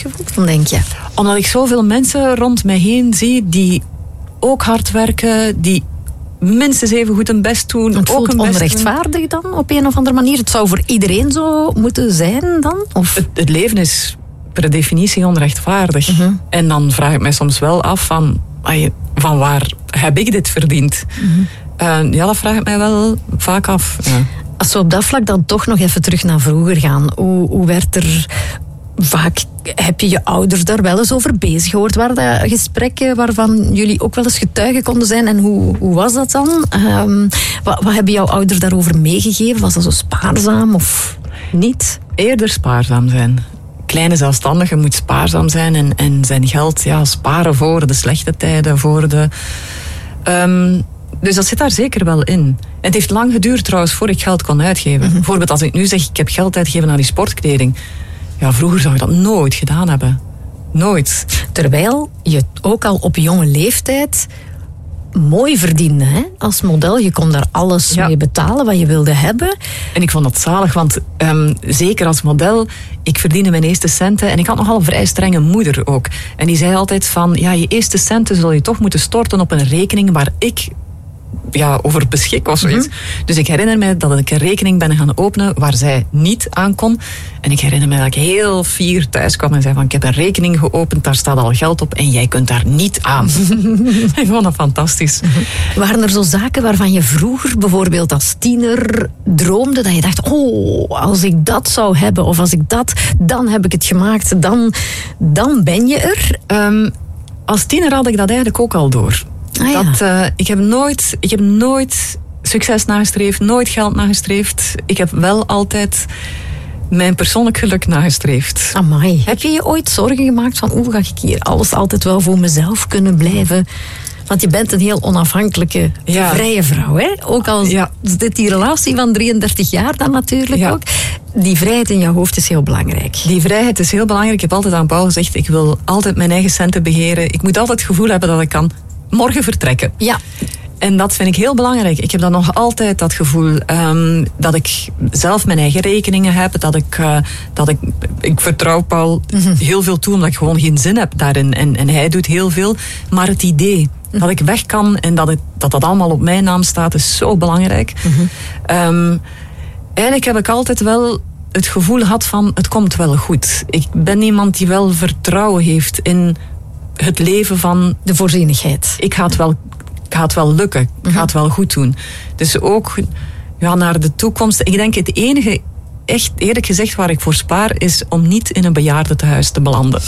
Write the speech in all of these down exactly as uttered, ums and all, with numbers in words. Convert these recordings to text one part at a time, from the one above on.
gevoeld, dan denk je? Omdat ik zoveel mensen rond mij heen zie die ook hard werken, die minstens even goed hun best doen. Het voelt ook onrechtvaardig dan, op een of andere manier? Het zou voor iedereen zo moeten zijn dan? Of? Het, het leven is per definitie onrechtvaardig. Uh-huh. En dan vraag ik mij soms wel af van, van waar heb ik dit verdiend? Uh-huh. Uh, ja, dat vraag ik mij wel vaak af. Ja. Als we op dat vlak dan toch nog even terug naar vroeger gaan, hoe, hoe werd er vaak, heb je je ouders daar wel eens over bezig gehoord? Waren dat gesprekken waarvan jullie ook wel eens getuigen konden zijn? En hoe, hoe was dat dan? Um, wat, wat hebben jouw ouders daarover meegegeven? Was dat zo spaarzaam of niet? Eerder spaarzaam zijn. Kleine zelfstandige moet spaarzaam zijn en, en zijn geld ja, sparen voor de slechte tijden, voor de... Um, dus dat zit daar zeker wel in. Het heeft lang geduurd trouwens voor ik geld kon uitgeven. Mm-hmm. Bijvoorbeeld als ik nu zeg, ik heb geld uitgegeven aan die sportkleding. Ja, vroeger zou je dat nooit gedaan hebben. Nooit. Terwijl je ook al op jonge leeftijd mooi verdiende, hè? Als model. Je kon daar alles ja. mee betalen wat je wilde hebben. En ik vond dat zalig, want um, zeker als model, ik verdiende mijn eerste centen en ik had nogal een vrij strenge moeder ook. En die zei altijd van, ja, je eerste centen zul je toch moeten storten op een rekening waar ik ja, over beschik of zoiets. Mm-hmm. Dus ik herinner me dat ik een rekening ben gaan openen waar zij niet aan kon. En ik herinner me dat ik heel fier thuis kwam en zei van, ik heb een rekening geopend, daar staat al geld op en jij kunt daar niet aan. Ik vond dat fantastisch. Mm-hmm. Waren er zo zaken waarvan je vroeger bijvoorbeeld als tiener droomde, dat je dacht, oh, als ik dat zou hebben of als ik dat, dan heb ik het gemaakt, dan, dan ben je er? Um, als tiener had ik dat eigenlijk ook al door. Ah, ja. dat, uh, ik, heb nooit, ik heb nooit succes nagestreefd, nooit geld nagestreefd. Ik heb wel altijd mijn persoonlijk geluk nagestreefd. Amai. Heb je je ooit zorgen gemaakt van hoe ga ik hier alles altijd wel voor mezelf kunnen blijven? Want je bent een heel onafhankelijke, ja. vrije vrouw. Hè? Ook al ja. is dit die relatie van drieëndertig jaar dan natuurlijk ja. ook. Die vrijheid in jouw hoofd is heel belangrijk. Die vrijheid is heel belangrijk. Ik heb altijd aan Paul gezegd, ik wil altijd mijn eigen centen beheren. Ik moet altijd het gevoel hebben dat ik kan morgen vertrekken. Ja. En dat vind ik heel belangrijk. Ik heb dan nog altijd dat gevoel um, dat ik zelf mijn eigen rekeningen heb. Dat ik, uh, dat ik, ik vertrouw Paul mm-hmm. heel veel toe, omdat ik gewoon geen zin heb daarin. En, en hij doet heel veel. Maar het idee mm-hmm. dat ik weg kan en dat, het, dat dat allemaal op mijn naam staat, is zo belangrijk. Mm-hmm. Um, eigenlijk heb ik altijd wel het gevoel gehad van, het komt wel goed. Ik ben iemand die wel vertrouwen heeft in het leven van de voorzienigheid. Ik ga het wel, ik ga het wel lukken. Ik ga het wel goed doen. Dus ook ja, naar de toekomst. Ik denk het enige, echt eerlijk gezegd, waar ik voor spaar, is om niet in een bejaardentehuis te belanden.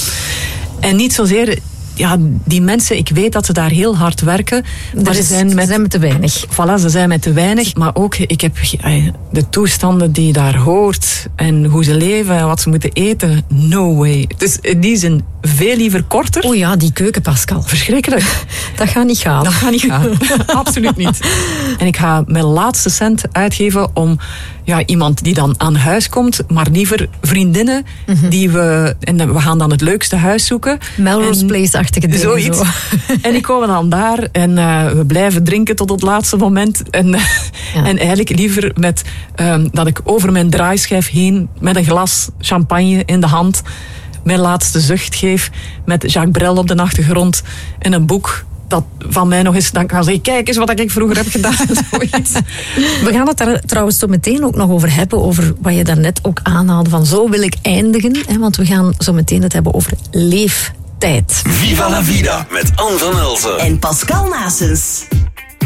En niet zozeer, ja, die mensen, ik weet dat ze daar heel hard werken. Maar ze zijn met, zijn met te weinig. Voilà, ze zijn met te weinig. Maar ook, ik heb de toestanden die je daar hoort en hoe ze leven en wat ze moeten eten. No way. Dus in die zin veel liever korter. Oh ja, die keuken, Pascal. Verschrikkelijk. Dat gaat niet gaan. Dat gaat niet gaan. Absoluut niet. En ik ga mijn laatste cent uitgeven om ja, iemand die dan aan huis komt, maar liever vriendinnen mm-hmm. die we, en we gaan dan het leukste huis zoeken. Melrose Place-achtige dingen. Zoiets. Zo. En die komen dan daar en uh, we blijven drinken tot het laatste moment. En, ja. en eigenlijk liever met um, dat ik over mijn draaischijf heen met een glas champagne in de hand mijn laatste zucht geef met Jacques Brel op de achtergrond en een boek dat van mij nog eens dan kan zeggen, kijk eens wat ik vroeger heb gedaan. Zoiets. We gaan het daar trouwens zo meteen ook nog over hebben, over wat je daarnet ook aanhaalde, van zo wil ik eindigen, hè, want we gaan zo meteen het hebben over leeftijd. Viva la vida met Anne van Elzen en Pascal Naessens.